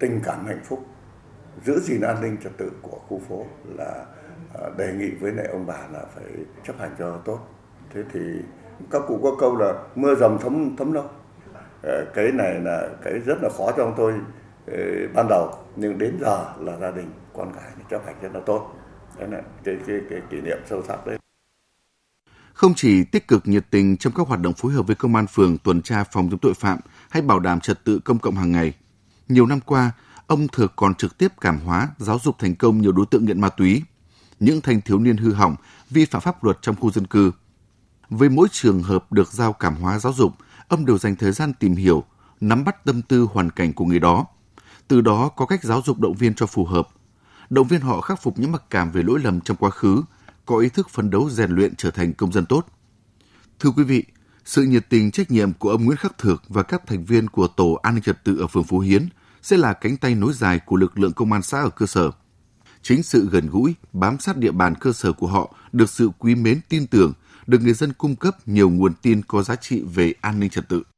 tình cảm hạnh phúc, giữ gìn an ninh trật tự của khu phố là đề nghị với lại ông bà là phải chấp hành cho tốt. Thế thì các cụ có câu là mưa dầm thấm lâu. Cái này là cái rất là khó cho tôi ban đầu, nhưng đến giờ là gia đình con cái chấp hành rất là tốt. Đấy là cái kỷ niệm sâu sắc đấy. Không chỉ tích cực nhiệt tình trong các hoạt động phối hợp với công an phường tuần tra phòng chống tội phạm hay bảo đảm trật tự công cộng hàng ngày, nhiều năm qua, ông Thược còn trực tiếp cảm hóa, giáo dục thành công nhiều đối tượng nghiện ma túy, những thanh thiếu niên hư hỏng, vi phạm pháp luật trong khu dân cư. Với mỗi trường hợp được giao cảm hóa giáo dục, ông đều dành thời gian tìm hiểu, nắm bắt tâm tư hoàn cảnh của người đó. Từ đó có cách giáo dục động viên cho phù hợp, động viên họ khắc phục những mặc cảm về lỗi lầm trong quá khứ, có ý thức phấn đấu rèn luyện trở thành công dân tốt. Thưa quý vị, sự nhiệt tình trách nhiệm của ông Nguyễn Khắc Thược và các thành viên của Tổ An ninh trật tự ở phường Phú Hiến sẽ là cánh tay nối dài của lực lượng công an xã ở cơ sở. Chính sự gần gũi, bám sát địa bàn cơ sở của họ được sự quý mến tin tưởng, được người dân cung cấp nhiều nguồn tin có giá trị về an ninh trật tự.